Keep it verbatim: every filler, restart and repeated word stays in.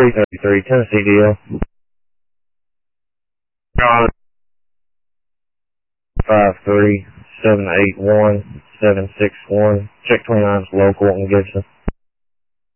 three thirty-three, Tennessee D L. five three seven eight one seven six one. Check twenty-nine's local in Gibson.